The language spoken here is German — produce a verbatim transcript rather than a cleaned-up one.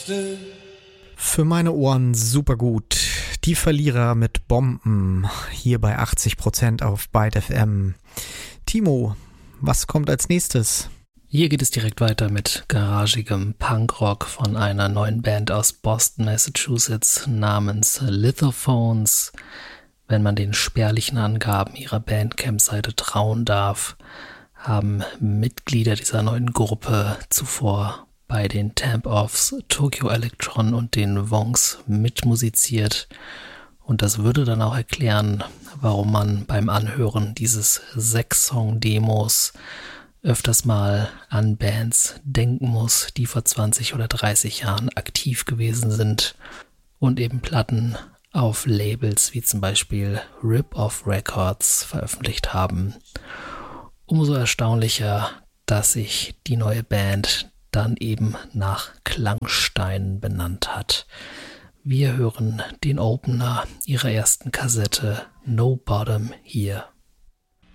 Für meine Ohren super gut. Die Verlierer mit Bomben. Hier bei achtzig Prozent auf Byte F M. Timo, was kommt als nächstes? Hier geht es direkt weiter mit garagigem Punkrock von einer neuen Band aus Boston, Massachusetts namens Lithophones. Wenn man den spärlichen Angaben ihrer Bandcamp-Seite trauen darf, haben Mitglieder dieser neuen Gruppe zuvor bei den Tamp-Offs, Tokyo Electron und den Wongs mitmusiziert. Und das würde dann auch erklären, warum man beim Anhören dieses Sechs-Song-Demos öfters mal an Bands denken muss, die vor zwanzig oder dreißig Jahren aktiv gewesen sind und eben Platten auf Labels wie zum Beispiel Rip-Off Records veröffentlicht haben. Umso erstaunlicher, dass sich die neue Band dann eben nach Klangstein benannt hat. Wir hören den Opener ihrer ersten Kassette No Bottom hier.